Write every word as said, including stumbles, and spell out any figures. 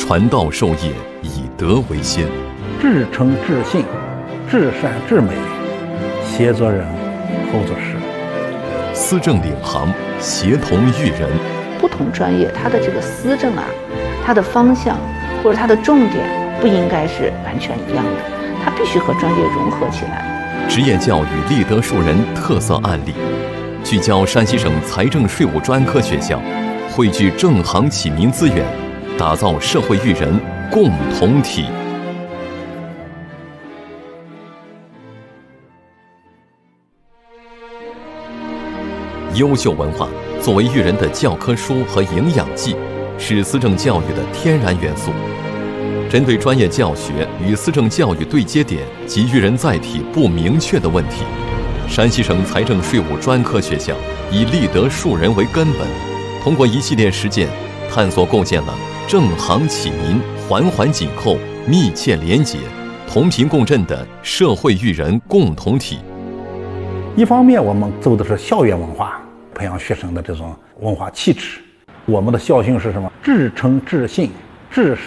传道授业，以德为先。 至诚至信，至善至美，协作人后做事。 思政领航，协同育人。 不同专业它的这个思政啊，它的方向或者它的重点不应该是完全一样的，它必须和专业融合起来。 职业教育立德树人特色案例，聚焦山西省财政税务专科学校，汇聚正行启民资源，打造社会育人共同体。优秀文化作为育人的教科书和营养剂，是思政教育的天然元素。针对专业教学与思政教育对接点及育人载体不明确的问题，山西省财政税务专科学校以立德树人为根本，通过一系列实践，探索构建了正行启民、环环紧扣、密切连结、同频共振的社会育人共同体。 一方面，我们走的是校园文化，培养学生的这种文化气质。我们的校训是什么？至诚至信，至